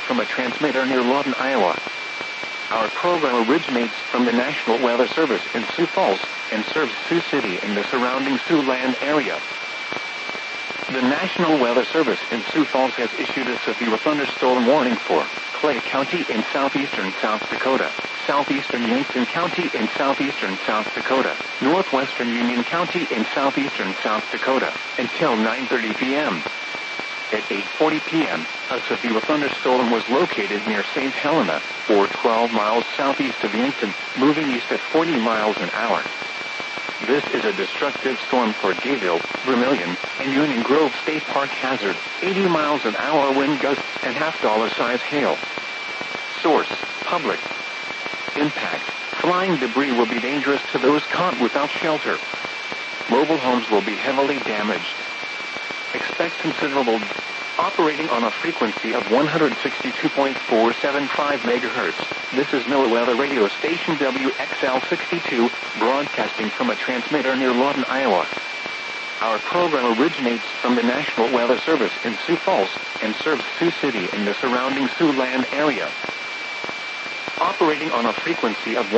from a transmitter near Lawton, Iowa. Our program originates from the National Weather Service in Sioux Falls and serves Sioux City and the surrounding Siouxland area. The National Weather Service in Sioux Falls has issued a severe thunderstorm warning for Clay County in southeastern South Dakota, southeastern Yankton County in southeastern South Dakota, northwestern Union County in southeastern South Dakota, until 9:30 p.m. At 8:40 p.m., a severe thunderstorm was located near St. Helena, or 12 miles southeast of Yankton, moving east at 40 miles an hour. This is a destructive storm for Gayville, Vermilion, and Union Grove State Park hazard, 80 miles an hour wind gusts, and $half-size hail. Source: public. Impact: flying debris will be dangerous to those caught without shelter. Mobile homes will be heavily damaged. Expect considerable operating on a frequency of 162.475 megahertz. This is NOAA Weather Radio Station WXL62, broadcasting from a transmitter near Lawton, Iowa. Our program originates from the National Weather Service in Sioux Falls and serves Sioux City and the surrounding Siouxland area. Operating on a frequency of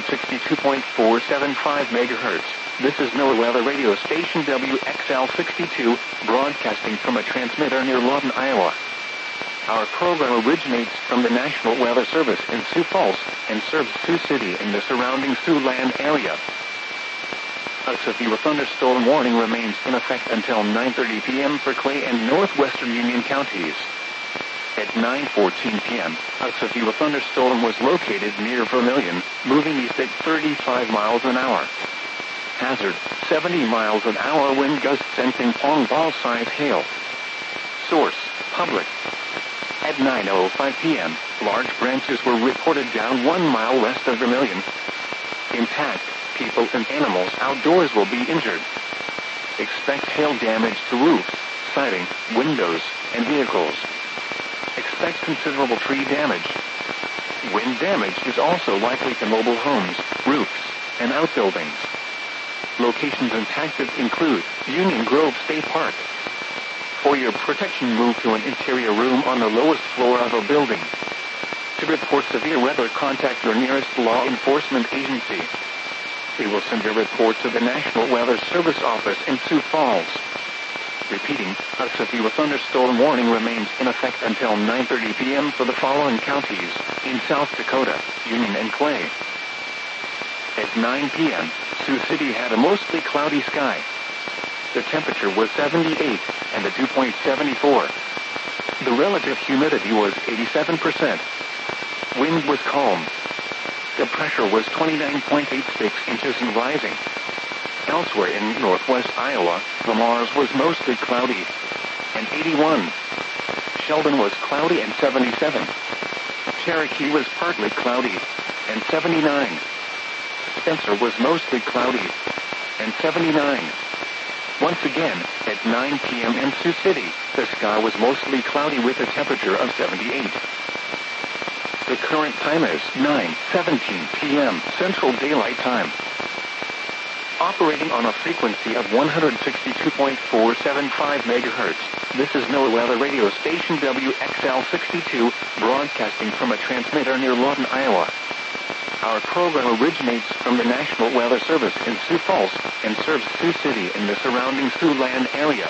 162.475 megahertz. This is NOAA Weather Radio Station WXL62, broadcasting from a transmitter near Lawton, Iowa. Our program originates from the National Weather Service in Sioux Falls and serves Sioux City and the surrounding Siouxland area. A severe thunderstorm warning remains in effect until 9:30 p.m. for Clay and northwestern Union counties. At 9:14 p.m., a severe thunderstorm was located near Vermilion, moving east at 35 miles an hour. Hazard: 70 miles an hour wind gusts and ping-pong ball-size hail. Source: public. At 9:05 p.m., large branches were reported down 1 mile west of Vermilion. Impact: people and animals outdoors will be injured. Expect hail damage to roofs, siding, windows, and vehicles. Expect considerable tree damage. Wind damage is also likely to mobile homes, roofs, and outbuildings. Locations impacted include Union Grove State Park. For your protection, move to an interior room on the lowest floor of a building. To report severe weather, contact your nearest law enforcement agency. They will send a report to the National Weather Service office in Sioux Falls. Repeating, a severe thunderstorm warning remains in effect until 9:30 p.m. for the following counties in South Dakota, Union and Clay. At 9 p.m., Sioux City had a mostly cloudy sky. The temperature was 78 and the dew point 74. The relative humidity was 87%. Wind was calm. The pressure was 29.86 inches and rising. Elsewhere in northwest Iowa, Lamars was mostly cloudy and 81. Sheldon was cloudy and 77. Cherokee was partly cloudy and 79. Spencer was mostly cloudy and 79. Once again, at 9 p.m. in Sioux City, the sky was mostly cloudy with a temperature of 78. The current time is 9:17 p.m. Central Daylight Time. Operating on a frequency of 162.475 megahertz, this is NOAA Weather Radio Station WXL62, broadcasting from a transmitter near Lawton, Iowa. Our program originates from the National Weather Service in Sioux Falls and serves Sioux City and the surrounding Siouxland area.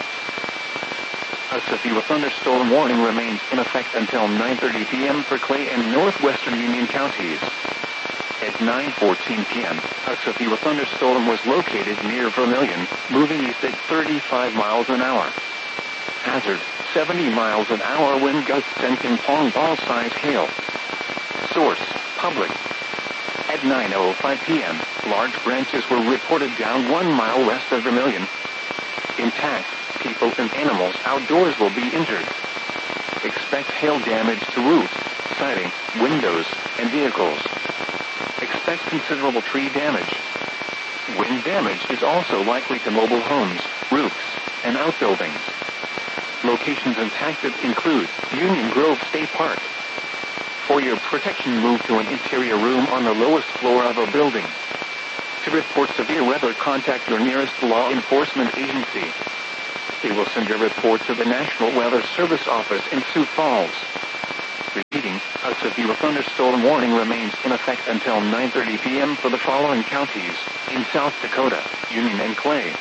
A severe thunderstorm warning remains in effect until 9:30 p.m. for Clay and northwestern Union counties. At 9:14 p.m., a severe thunderstorm was located near Vermilion, moving east at 35 miles an hour. Hazard: 70 miles an hour wind gusts and ping-pong ball-size hail. Source: public. At 9:05 p.m., large branches were reported down 1 mile west of Vermilion. Impact: people and animals outdoors will be injured. Expect hail damage to roofs, siding, windows, and vehicles. Expect considerable tree damage. Wind damage is also likely to mobile homes, roofs, and outbuildings. Locations impacted include Union Grove State Park. For your protection, move to an interior room on the lowest floor of a building. To report severe weather, contact your nearest law enforcement agency. They will send a report to the National Weather Service office in Sioux Falls. Repeat. A severe thunderstorm warning remains in effect until 9:30 p.m. for the following counties in South Dakota, Union and Clay.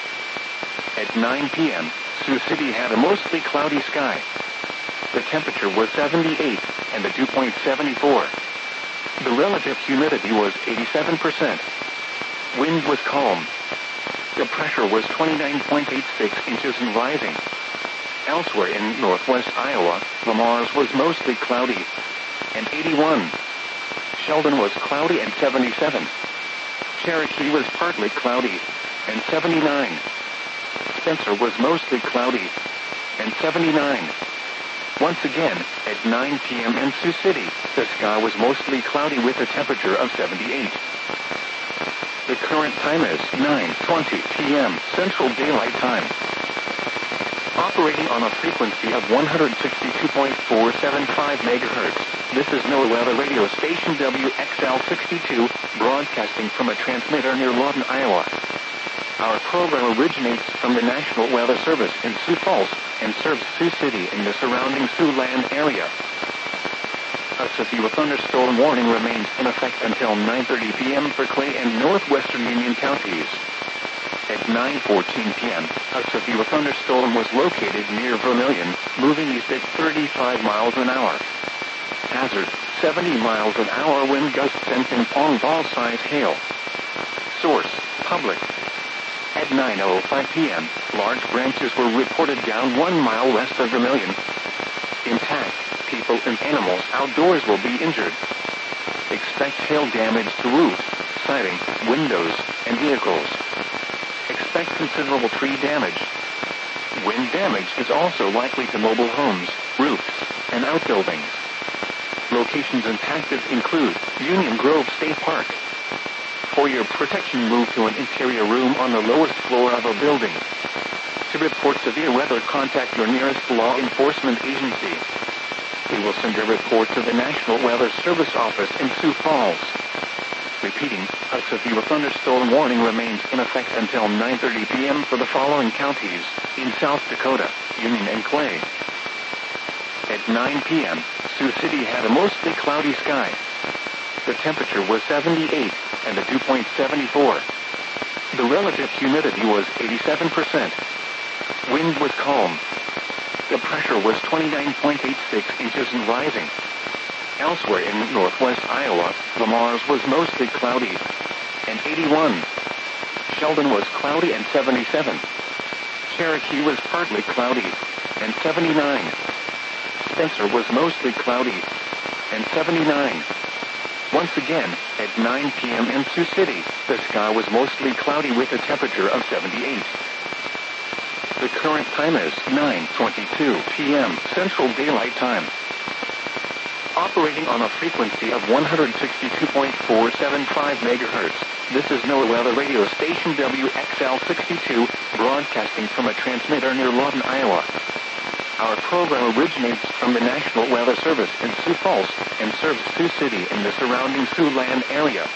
At 9 p.m., Sioux City had a mostly cloudy sky. The temperature was 78, and the dew point 74. The relative humidity was 87%. Wind was calm. The pressure was 29.86 inches and rising. Elsewhere in northwest Iowa, Lamar's was mostly cloudy and 81. Sheldon was cloudy and 77. Cherokee was partly cloudy and 79. Spencer was mostly cloudy and 79. Once again, at 9 p.m. in Sioux City, the sky was mostly cloudy with a temperature of 78. The current time is 9:20 p.m. Central Daylight Time. Operating on a frequency of 162.475 megahertz, this is NOAA Weather Radio Station WXL62, broadcasting from a transmitter near Lawton, Iowa. Our program originates from the National Weather Service in Sioux Falls and serves Sioux City and the surrounding Siouxland area. A severe thunderstorm warning remains in effect until 9:30 p.m. for Clay and northwestern Union counties. At 9:14 p.m., a severe thunderstorm was located near Vermilion, moving east at 35 miles an hour. Hazard, 70 miles an hour wind gusts and ping-pong ball-sized hail. Source, public. At 9:05 p.m., large branches were reported down 1 mile west of Vermilion. Intact, people and animals outdoors will be injured. Expect hail damage to roofs, siding, windows, and vehicles. Expect considerable tree damage. Wind damage is also likely to mobile homes, roofs, and outbuildings. Locations impacted include Union Grove State Park. For your protection, move to an interior room on the lowest floor of a building. To report severe weather, contact your nearest law enforcement agency. We will send your report to the National Weather Service office in Sioux Falls. Repeating, a severe thunderstorm warning remains in effect until 9:30 p.m. for the following counties in South Dakota, Union and Clay. At 9 p.m., Sioux City had a mostly cloudy sky. The temperature was 78, and the dew point 74. The relative humidity was 87%. Wind was calm. The pressure was 29.86 inches and rising. Elsewhere in northwest Iowa, Lamar's was mostly cloudy and 81. Sheldon was cloudy and 77. Cherokee was partly cloudy and 79. Spencer was mostly cloudy and 79. Once again, at 9 p.m. in Sioux City, the sky was mostly cloudy with a temperature of 78. The current time is 9:22 p.m. Central Daylight Time. Operating on a frequency of 162.475 megahertz, this is NOAA Weather Radio Station WXL62, broadcasting from a transmitter near Lawton, Iowa. Our program originates from the National Weather Service in Sioux Falls and serves Sioux City and the surrounding Siouxland area.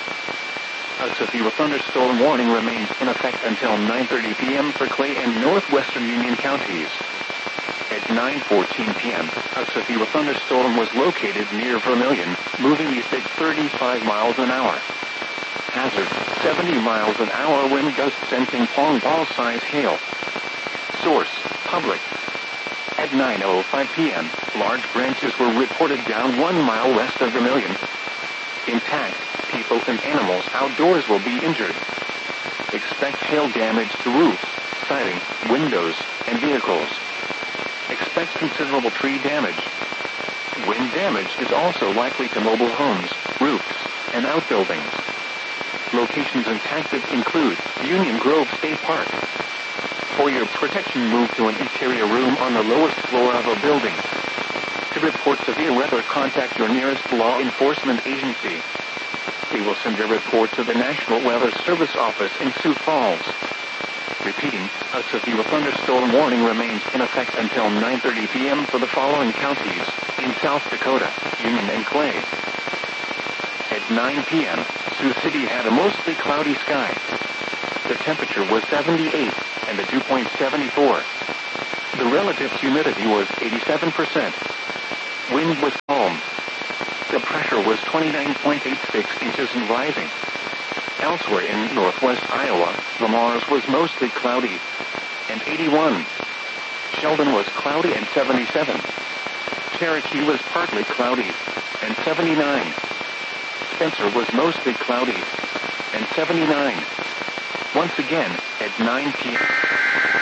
A severe thunderstorm warning remains in effect until 9:30 p.m. for Clay and northwestern Union counties. At 9:14 p.m., a severe thunderstorm was located near Vermilion, moving east at 35 miles an hour. Hazard, 70 miles an hour wind gusts and ping-pong ball-sized hail. Source, public. At 9:05 p.m., large branches were reported down 1 mile west of Vermilion. Intact, people and animals outdoors will be injured. Expect hail damage to roofs, siding, windows, and vehicles. Expect considerable tree damage. Wind damage is also likely to mobile homes, roofs, and outbuildings. Locations impacted include Union Grove State Park. For your protection, move to an interior room on the lowest floor of a building. To report severe weather, contact your nearest law enforcement agency. We will send your report to the National Weather Service office in Sioux Falls. Repeating, a severe thunderstorm warning remains in effect until 9:30 p.m. for the following counties in South Dakota, Union and Clay. At 9 p.m., Sioux City had a mostly cloudy sky. The temperature was 78, and the dew point 74. The relative humidity was 87%. Wind was calm. The pressure was 29.86 inches and rising. Elsewhere in northwest Iowa, Lamars was mostly cloudy and 81. Sheldon was cloudy and 77. Cherokee was partly cloudy and 79. Spencer was mostly cloudy and 79. Once again, at 9 p.m.